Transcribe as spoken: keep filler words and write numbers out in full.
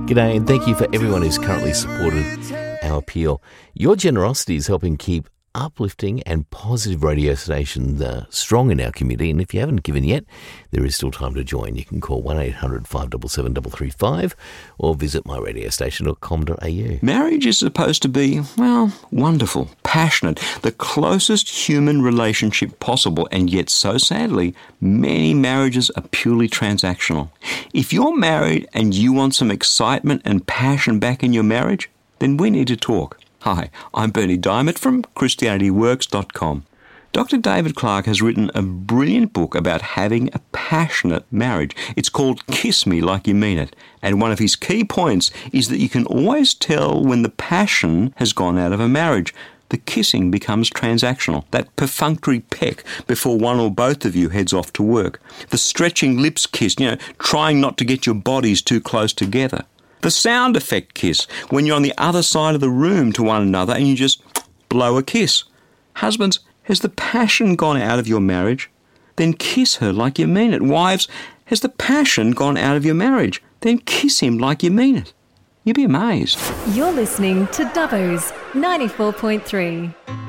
G'day, and thank you for everyone who's currently supported our appeal. Your generosity is helping keep uplifting and positive radio stations uh, strong in our community, and if you haven't given yet, there is still time to join. You can call one eight hundred five seven seven three three five or visit my radio station dot com dot a u. Marriage is supposed to be, well, wonderful, passionate, the closest human relationship possible, and yet, so sadly, many marriages are purely transactional. If you're married and you want some excitement and passion back in your marriage, then we need to talk. Hi, I'm Bernie Diamond from Christianity Works dot com. Doctor David Clark has written a brilliant book about having a passionate marriage. It's called Kiss Me Like You Mean It. And one of his key points is that you can always tell when the passion has gone out of a marriage. The kissing becomes transactional, that perfunctory peck before one or both of you heads off to work. The stretching lips kiss, you know, trying not to get your bodies too close together. The sound effect kiss, when you're on the other side of the room to one another and you just blow a kiss. Husbands, has the passion gone out of your marriage? Then kiss her like you mean it. Wives, has the passion gone out of your marriage? Then kiss him like you mean it. You'll be amazed. You're listening to Dubbo's ninety-four point three.